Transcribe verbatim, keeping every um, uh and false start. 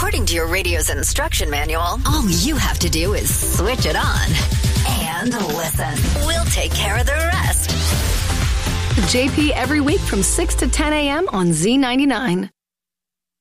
According to your radio's instruction manual, all you have to do is switch it on and listen. We'll take care of the rest. J P every week from six to ten a.m. on Z ninety-nine.